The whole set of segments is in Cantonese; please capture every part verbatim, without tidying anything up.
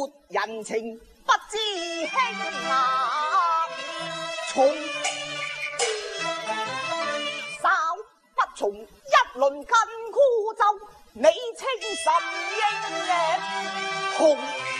沒人情不知輕啊，從稍不從一輪筋箍咒，你稱神應嘅紅。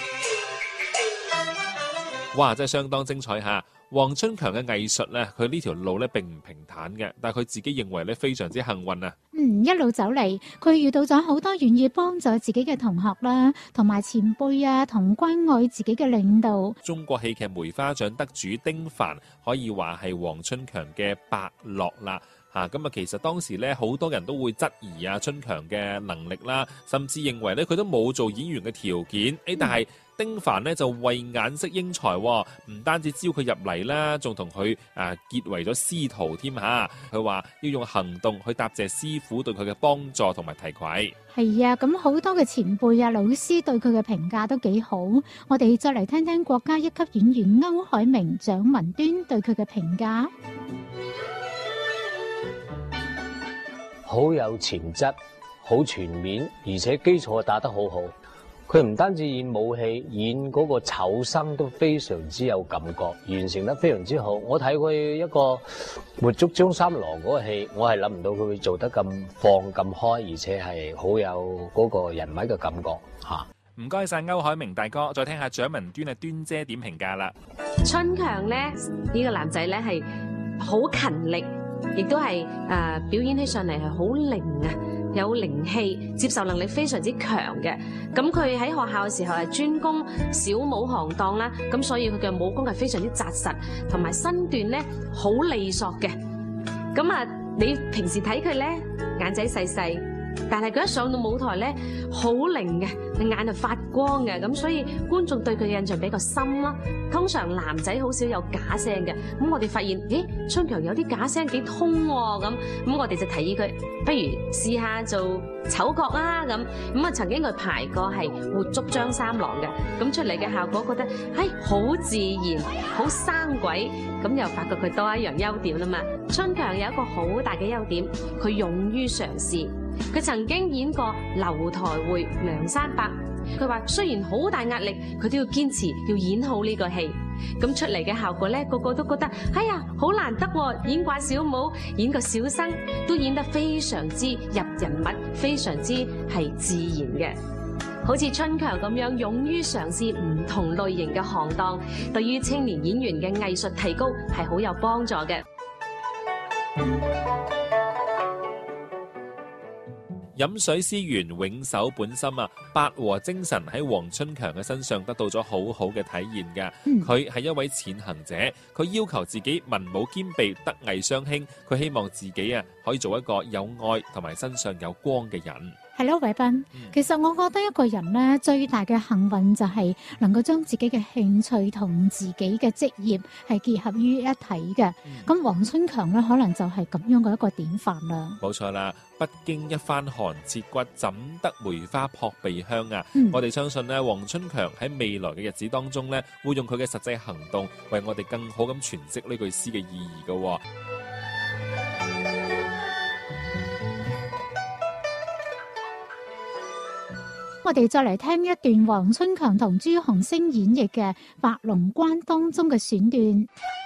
哇！真係相當精彩嚇！黃春強嘅藝術咧，佢呢條路咧並唔平坦嘅，但係佢自己認為咧非常之幸運啊！ 嗯，一路走嚟，佢遇到咗好多願意幫助自己嘅同學啦，同埋前輩啊，同關愛自己嘅領導。 中國戲劇梅花獎得主丁凡可以話係黃春強嘅伯樂啦。嚇咁啊，其實當時咧好多人都會質疑啊春強嘅能力啦，甚至認為咧佢都冇做演員嘅條件。誒、嗯，但係丁凡呢就慧眼識英才，唔單止招佢入嚟啦，仲同佢啊結為咗師徒添嚇。佢話要用行動去答謝師傅對佢嘅幫助同埋提攜。 係啊，咁好多嘅前輩啊、老師對佢嘅評價都幾好。我哋再嚟聽聽國家一級演員歐海明、蔣文端對佢嘅評價。 好有潛質，好全面，而且基礎打得好好。佢唔單止演武戲，演嗰個丑生都非常之有感覺，完成得非常之好。我睇佢一個活捉張三郎嗰個戲，我係諗唔到佢會做得咁放咁開，而且係好有嗰個人物嘅感覺嚇。 唔該晒歐海明大哥，再聽下蔣文端嘅端姐點評價啦。 春強咧呢、呢個男仔咧係好勤力。亦都係誒、呃、表演起上嚟係好靈啊，有靈氣，接受能力非常之強嘅。咁佢喺學校嘅時候係專攻小武行當啦，咁所以佢嘅武功係非常之紮實，同埋身段咧好利索嘅。咁啊，你平時睇佢咧眼仔細細，但係佢一上到舞台咧好靈嘅，眼就發光嘅，咁所以觀眾對佢嘅印象比較深啦。通常男仔好少有假聲嘅，咁我哋發現，咦，春強有啲假聲幾通喎，咁咁我哋就提議佢，不如試下做丑角啦，咁咁啊曾經佢排過係活捉張三郎嘅，咁出嚟嘅效果覺得，唉，好自然，好生鬼，咁又發覺佢多一樣優點啦嘛。春強有一個好大嘅優點，佢勇於嘗試。佢曾經演過樓台會梁山伯，佢話雖然好大壓力，佢都要堅持要演好呢個戲。咁出嚟嘅效果咧，個個都覺得哎呀好難得喎！演慣小武，演個小生都演得非常之入人物，非常之係自然嘅。好似春強咁樣勇於嘗試唔同類型嘅行當，對於青年演員嘅藝術提高係好有幫助嘅。 飲水思源，永守本心啊！八和精神喺黃春強嘅身上得到咗好好嘅體現㗎。佢係、嗯、一位踐行者，佢要求自己文武兼備，德藝雙馨。佢希望自己啊可以做一個有愛同埋身上有光嘅人。 係咯，偉斌。其實我覺得一個人咧最大嘅幸運就係能夠將自己嘅興趣同自己嘅職業係結合於一體嘅。咁黃、嗯、春強咧可能就係咁樣嘅一個典範啦。 冇錯啦，不經一番寒徹骨，怎得梅花撲鼻香啊！ 嗯、 我哋相信咧，黃春強喺未來嘅日子當中咧，會用佢嘅實際行動，為我哋更好咁詮釋呢句詩嘅意義嘅。 我哋再嚟聽一段黃春強同朱鴻星演繹嘅《白龍關》當中嘅選段。